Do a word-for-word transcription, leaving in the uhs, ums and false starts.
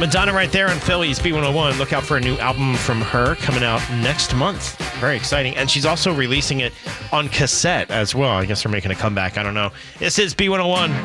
Madonna right there on Philly's B one oh one. Look out for a new album from her coming out next month. Very exciting. And she's also releasing it on cassette as well. I guess they're making a comeback. I don't know. This is B one oh one.